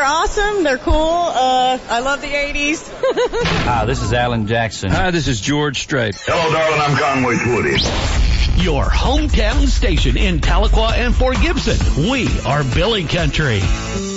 awesome. They're cool. I love the 80s. Hi, this is Alan Jackson. Hi, this is George Strait. Hello, darling. I'm Conway Twitty. Your hometown station in Tahlequah and Fort Gibson. We are Billy Country.